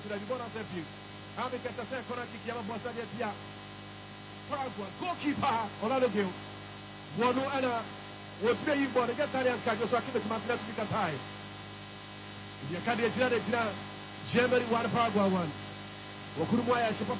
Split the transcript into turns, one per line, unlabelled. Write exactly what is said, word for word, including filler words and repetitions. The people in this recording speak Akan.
to the bonus of you. How many can say corner kick yama bossa dia? Paraguay goalkeeper Orlando Gil. One and a what play you ball against Arian Kajo so I keep it to my left because high. If you can't get Germany one Paraguay one. Wakurumaya